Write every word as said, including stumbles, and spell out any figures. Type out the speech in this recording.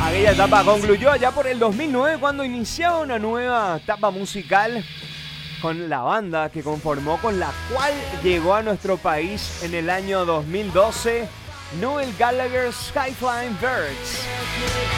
Aquella etapa concluyó allá por el dos mil nueve cuando iniciaba una nueva etapa musical con la banda que conformó, con la cual llegó a nuestro país en el año dos mil doce, Noel Gallagher Skyflying Birds.